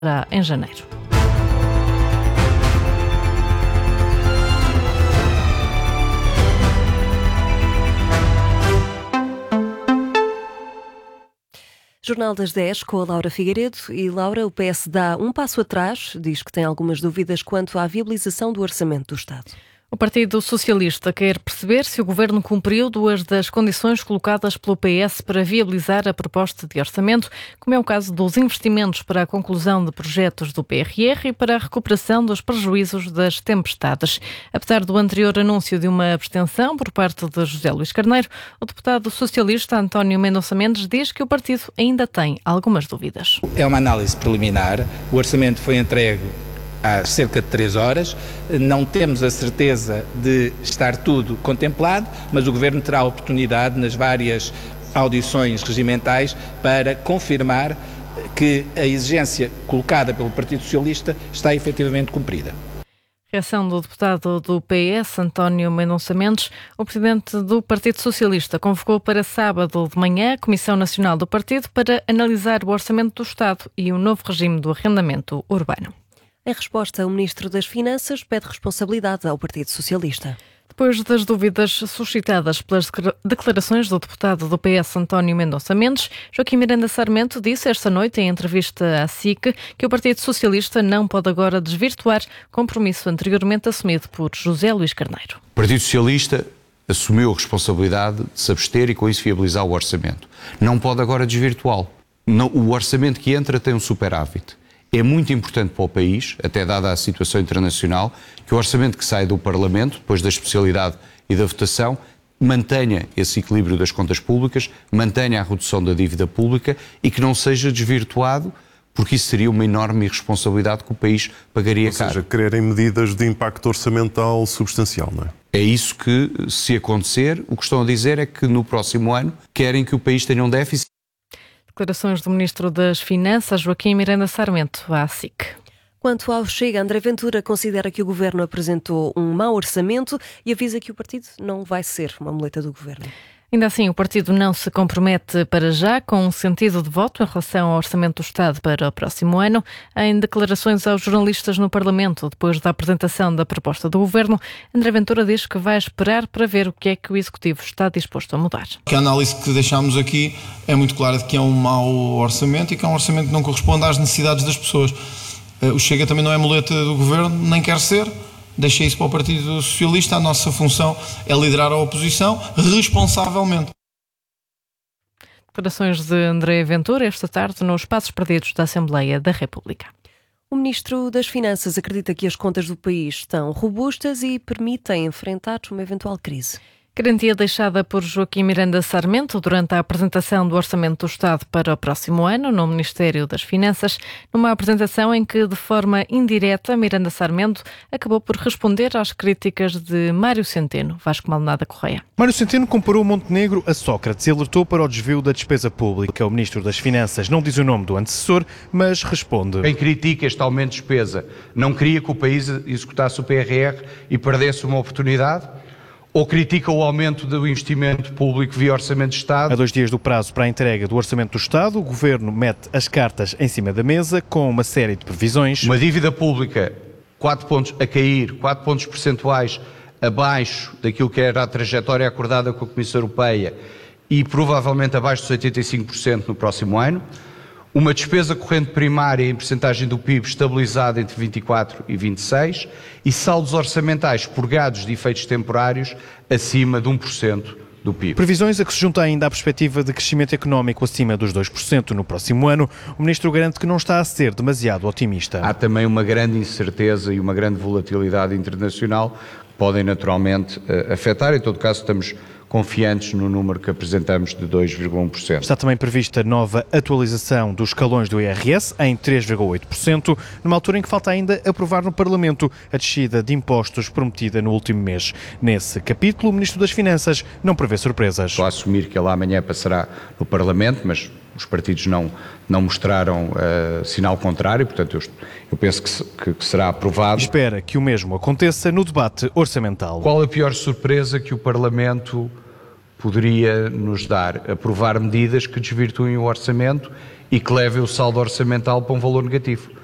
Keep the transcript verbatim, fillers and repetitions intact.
em janeiro. Jornal das dez com a Laura Figueiredo. E Laura, o P S dá um passo atrás, diz que tem algumas dúvidas quanto à viabilização do orçamento do Estado. O Partido Socialista quer perceber se o Governo cumpriu duas das condições colocadas pelo P S para viabilizar a proposta de orçamento, como é o caso dos investimentos para a conclusão de projetos do P R R e para a recuperação dos prejuízos das tempestades. Apesar do anterior anúncio de uma abstenção por parte de José Luís Carneiro, o deputado socialista António Mendonça Mendes diz que o partido ainda tem algumas dúvidas. É uma análise preliminar, o orçamento foi entregue há cerca de três horas, não temos a certeza de estar tudo contemplado, mas o Governo terá a oportunidade nas várias audições regimentais para confirmar que a exigência colocada pelo Partido Socialista está efetivamente cumprida. Reação do deputado do P S, António Mendonça Mendes. O presidente do Partido Socialista convocou para sábado de manhã a Comissão Nacional do Partido para analisar o orçamento do Estado e o novo regime do arrendamento urbano. Em resposta, o Ministro das Finanças pede responsabilidade ao Partido Socialista. Depois das dúvidas suscitadas pelas declarações do deputado do P S, António Mendonça Mendes, Joaquim Miranda Sarmento disse esta noite, em entrevista à S I C, que o Partido Socialista não pode agora desvirtuar compromisso anteriormente assumido por José Luís Carneiro. O Partido Socialista assumiu a responsabilidade de se abster e com isso viabilizar o orçamento. Não pode agora desvirtuá-lo. O orçamento que entra tem um superávit. É muito importante para o país, até dada a situação internacional, que o orçamento que sai do Parlamento, depois da especialidade e da votação, mantenha esse equilíbrio das contas públicas, mantenha a redução da dívida pública e que não seja desvirtuado, porque isso seria uma enorme irresponsabilidade que o país pagaria caro. Ou seja, quererem medidas de impacto orçamental substancial, não é? É isso que, se acontecer, o que estão a dizer é que no próximo ano querem que o país tenha um déficit. Declarações do Ministro das Finanças, Joaquim Miranda Sarmento, à S I C. Quanto ao Chega, André Ventura considera que o Governo apresentou um mau orçamento e avisa que o partido não vai ser uma muleta do Governo. Ainda assim, o partido não se compromete para já com um sentido de voto em relação ao Orçamento do Estado para o próximo ano. Em declarações aos jornalistas no Parlamento, depois da apresentação da proposta do Governo, André Ventura diz que vai esperar para ver o que é que o Executivo está disposto a mudar. A análise que deixámos aqui é muito clara de que é um mau orçamento e que é um orçamento que não corresponde às necessidades das pessoas. O Chega também não é muleta do Governo, nem quer ser. Deixei isso para o Partido Socialista. A nossa função é liderar a oposição responsavelmente. Declarações de André Ventura esta tarde nos Passos Perdidos da Assembleia da República. O Ministro das Finanças acredita que as contas do país estão robustas e permitem enfrentar uma eventual crise. Garantia deixada por Joaquim Miranda Sarmento durante a apresentação do Orçamento do Estado para o próximo ano no Ministério das Finanças, numa apresentação em que, de forma indireta, Miranda Sarmento acabou por responder às críticas de Mário Centeno. Vasco Maldonado Correia. Mário Centeno comparou Montenegro a Sócrates e alertou para o desvio da despesa pública. O Ministro das Finanças não diz o nome do antecessor, mas responde. Quem critica este aumento de despesa não queria que o país executasse o P R R e perdesse uma oportunidade? Ou critica o aumento do investimento público via Orçamento de Estado? A dois dias do prazo para a entrega do Orçamento do Estado, o Governo mete as cartas em cima da mesa com uma série de previsões. Uma dívida pública quatro pontos a cair, quatro pontos percentuais abaixo daquilo que era a trajetória acordada com a Comissão Europeia e provavelmente abaixo dos oitenta e cinco por cento no próximo ano. Uma despesa corrente primária em percentagem do P I B estabilizada entre vinte e quatro e vinte e seis e saldos orçamentais purgados de efeitos temporários acima de um por cento do P I B. Previsões a que se junta ainda a perspectiva de crescimento económico acima dos dois por cento no próximo ano. O Ministro garante que não está a ser demasiado otimista. Há também uma grande incerteza e uma grande volatilidade internacional que podem naturalmente afetar. Em todo caso, estamos confiantes no número que apresentamos de dois vírgula um por cento. Está também prevista nova atualização dos escalões do I R S em três vírgula oito por cento, numa altura em que falta ainda aprovar no Parlamento a descida de impostos prometida no último mês. Nesse capítulo, o Ministro das Finanças não prevê surpresas. Estou a assumir que ele amanhã passará no Parlamento, mas os partidos não, não mostraram uh, sinal contrário, portanto eu, eu penso que, se, que, que será aprovado. Espera que o mesmo aconteça no debate orçamental. Qual a pior surpresa que o Parlamento poderia nos dar? Aprovar medidas que desvirtuem o orçamento e que levem o saldo orçamental para um valor negativo.